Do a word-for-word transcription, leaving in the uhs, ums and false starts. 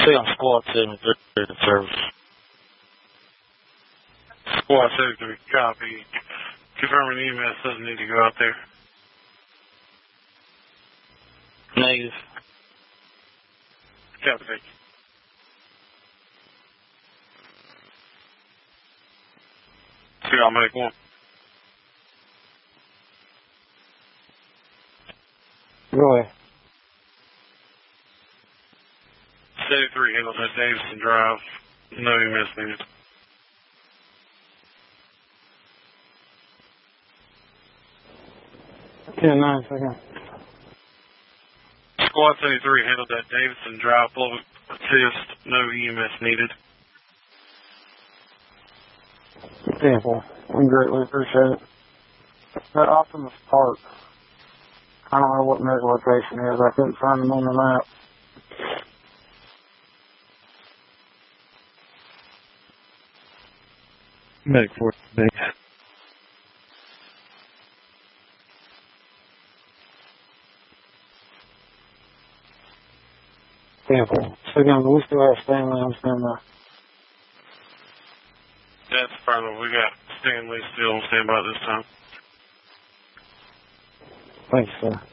Say on squad seventy-three in service. Squad seventy-three, copy. Confirming the E M S doesn't need to go out there. Negative. Copy, thank you. See, I'll make one. Go ahead. seventy-three handles at Davison Drive. No E M S needed. ten nine seconds. Squad seventy-three handled that Davison Drive public assist. No E M S needed. ten four. We greatly appreciate it. That Optimus Park, I don't know what their location is. I couldn't find them on the map. Medic four base. ten four. So again, we still have Stanley on standby. That's fine. We got Stanley still on standby this time. Thanks, sir.